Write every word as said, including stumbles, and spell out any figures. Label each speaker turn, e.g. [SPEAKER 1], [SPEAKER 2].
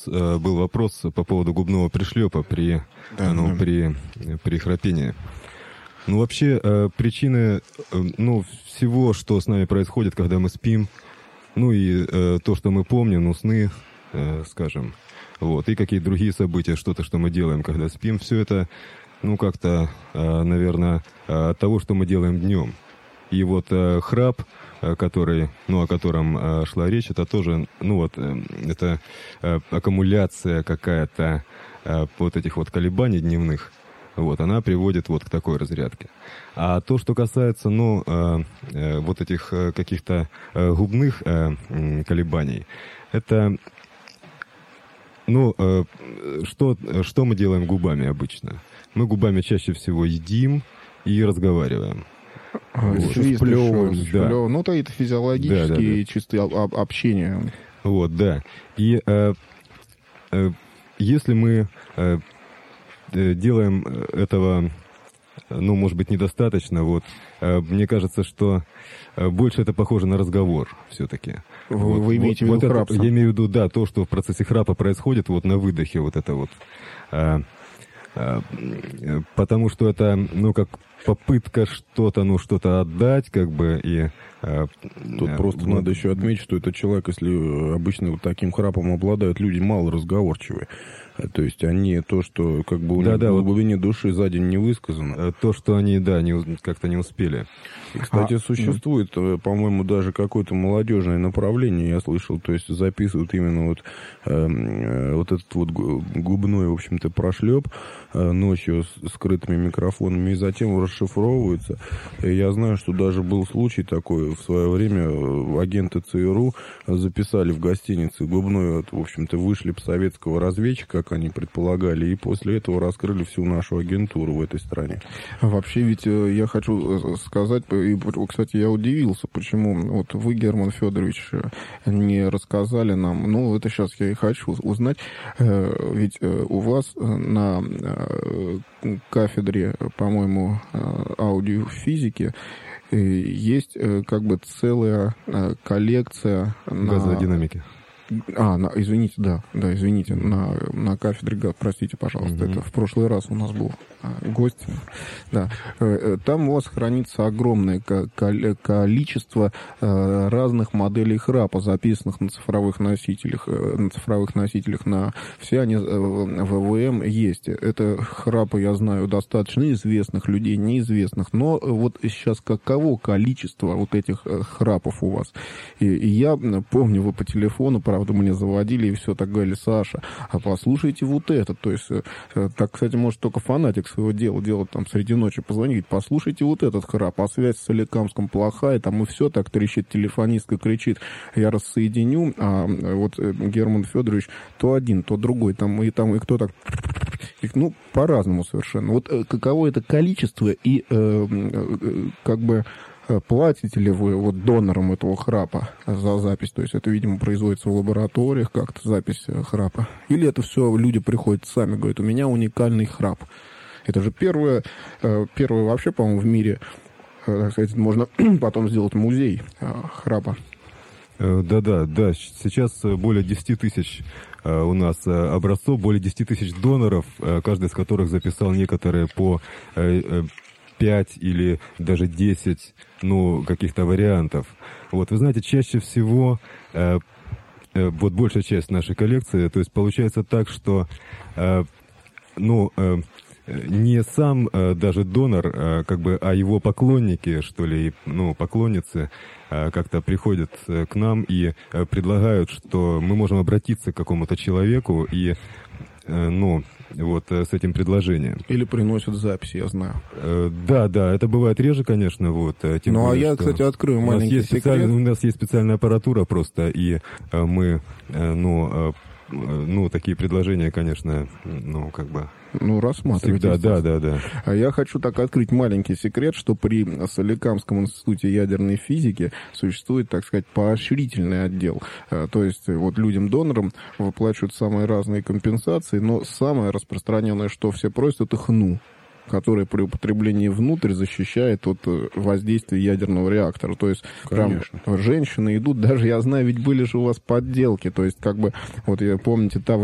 [SPEAKER 1] э, был вопрос по поводу губного пришлепа при,
[SPEAKER 2] да,
[SPEAKER 1] ну,
[SPEAKER 2] да.
[SPEAKER 1] при, при храпении. Ну, вообще, э, причины, э, ну, всего, что с нами происходит, когда мы спим, ну, и э, то, что мы помним, ну, сны, э, скажем, вот, и какие-то другие события, что-то, что мы делаем, когда спим, все это, ну, как-то, э, наверное, от того, что мы делаем днем. И вот э, храп, э, который, ну, о котором э, шла речь, это тоже, ну, вот, э, это э, аккумуляция какая-то э, вот этих вот колебаний дневных. Вот, она приводит вот к такой разрядке. А то, что касается, ну, э, э, вот этих э, каких-то э, губных э, э, колебаний, это, ну, э, что, что мы делаем губами обычно? Мы губами чаще всего едим и разговариваем.
[SPEAKER 2] Вот. Сплевываем,
[SPEAKER 1] да.
[SPEAKER 2] сплевываем. Ну, то это физиологические,
[SPEAKER 1] да, да, да.
[SPEAKER 2] чистые об, общения.
[SPEAKER 1] Вот, да. И э, э, если мы э, делаем этого, ну, может быть, недостаточно, вот, э, мне кажется, что э, больше это похоже на разговор все-таки.
[SPEAKER 2] Вы,
[SPEAKER 1] вот,
[SPEAKER 2] вы имеете
[SPEAKER 1] вот,
[SPEAKER 2] в виду
[SPEAKER 1] вот
[SPEAKER 2] храп?
[SPEAKER 1] это, я имею в виду, да, то, что в процессе храпа происходит, вот на выдохе, вот это вот. Э, э, потому что это, ну, как попытка что-то, ну, что-то отдать, как бы, и... Э,
[SPEAKER 3] Тут
[SPEAKER 1] э,
[SPEAKER 3] просто
[SPEAKER 1] вот.
[SPEAKER 3] надо еще отметить, что этот человек, если обычно вот таким храпом обладают люди малоразговорчивые. То есть они то, что как бы у
[SPEAKER 1] да,
[SPEAKER 3] них
[SPEAKER 1] да,
[SPEAKER 3] в глубине вот, души за день не высказано.
[SPEAKER 1] То, что они, да, не, как-то не успели.
[SPEAKER 3] И, кстати,
[SPEAKER 2] а,
[SPEAKER 3] существует, по-моему, даже какое-то молодежное направление, я слышал, то есть записывают именно вот, э, вот этот вот губной, в общем-то, прошлеп э, ночью с скрытыми микрофонами, и затем расшифровывается. И я знаю, что даже был случай такой, в свое время агенты ЦРУ записали в гостинице губной, в общем-то, вышлеп советского разведчика, как они предполагали, и после этого раскрыли всю нашу агентуру в этой стране.
[SPEAKER 2] Вообще, ведь я хочу сказать, и, кстати, я удивился, почему вот вы, Герман Федорович, не рассказали нам, ну, это сейчас я и хочу узнать, ведь у вас на кафедре, по-моему, аудиофизики есть как бы целая коллекция
[SPEAKER 1] газодинамики.
[SPEAKER 2] А, на, извините, да, да, извините, на, на кафедре, простите, пожалуйста, mm-hmm. это в прошлый раз у нас был а, гость, да, там у вас хранится огромное количество а, разных моделей храпа, записанных на цифровых носителях, на цифровых носителях, на все они в ВВМ есть. Это храпы, я знаю, достаточно известных людей, неизвестных, но вот сейчас каково количество вот этих храпов у вас? И, и я помню, вы по телефону, правда, мне заводили, и все так говорили: Саша, а послушайте вот это. То есть, так, кстати, может только фанатик своего дела делать, там, среди ночи позвонить, послушайте вот этот храп, а связь с Соликамском плохая, там, и все так трещит, телефонистка кричит, я рассоединю, а вот Герман Федорович то один, то другой, там, и там, и кто так, ну, по-разному совершенно. Вот каково это количество, и э, как бы платите ли вы вот донорам этого храпа за запись? То есть это, видимо, производится в лабораториях как-то, запись храпа? Или это все люди приходят сами, говорят: у меня уникальный храп? Это же первое, первое вообще, по-моему, в мире, так сказать, можно потом сделать музей храпа.
[SPEAKER 1] Да-да, да. Сейчас более десять тысяч у нас образцов, более десять тысяч доноров, каждый из которых записал некоторые по пять или даже десять, ну, каких-то вариантов. Вот, вы знаете, чаще всего, э, э, вот большая часть нашей коллекции, то есть получается так, что, э, ну, э, не сам э, даже донор, э, как бы, а его поклонники, что ли, ну, поклонницы, э, как-то приходят э, к нам и э, предлагают, что мы можем обратиться к какому-то человеку и, э, ну, вот с этим предложением.
[SPEAKER 2] Или приносят записи, я знаю.
[SPEAKER 1] Э, да, да, это бывает реже, конечно, вот. Тем
[SPEAKER 2] ну,
[SPEAKER 1] более,
[SPEAKER 2] а я,
[SPEAKER 1] что
[SPEAKER 2] кстати, открою маленький секрет.
[SPEAKER 1] У нас есть специальная аппаратура просто, и э, мы, э, ну, э, ну, такие предложения, конечно, ну, как бы...
[SPEAKER 2] Ну, рассматривайте.
[SPEAKER 1] Всегда, да, да, да.
[SPEAKER 2] А я хочу так открыть маленький секрет, что при Соликамском институте ядерной физики существует, так сказать, поощрительный отдел. То есть вот людям-донорам выплачивают самые разные компенсации, но самое распространенное, что все просят, это ХНУ, который при употреблении внутрь защищает от воздействия ядерного реактора. То есть
[SPEAKER 3] Конечно.
[SPEAKER 2] Прям женщины идут, даже я знаю, ведь были же у вас подделки, то есть как бы, вот я помните, та